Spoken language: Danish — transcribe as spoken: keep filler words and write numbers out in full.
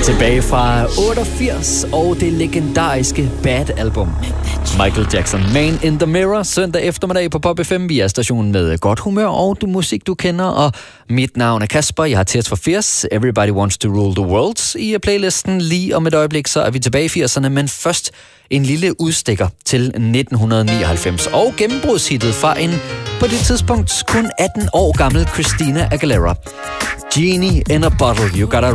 Tilbage fra otteogfirs og det legendariske Bad-album. Michael Jackson, Man in the Mirror, søndag eftermiddag på Pop F M. Vi er stationen med godt humør og du musik, du kender. Og mit navn er Kasper. Jeg har Tears for Fears, Everybody Wants to Rule the World i playlisten. Lige om et øjeblik, så er vi tilbage i firserne, men først en lille udstikker til nitten nioghalvfems. Og gennembrudshittet fra en på det tidspunkt kun atten år gammel Christina Aguilera. Genie in a Bottle, You Gotta